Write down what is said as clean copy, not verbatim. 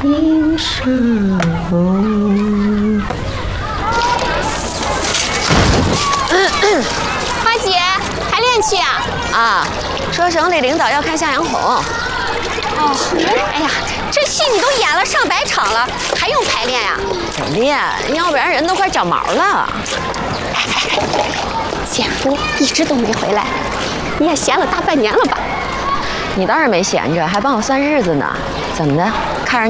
映射我。 花姐，排练去啊？ 啊，说省里领导要看向阳红。 哦，哎呀，这戏你都演了上百场了，还用排练呀？ 得练，要不然人都快长毛了。 姐夫一直都没回来，你也闲了大半年了吧？ 你倒是没闲着，还帮我算日子呢。怎么的？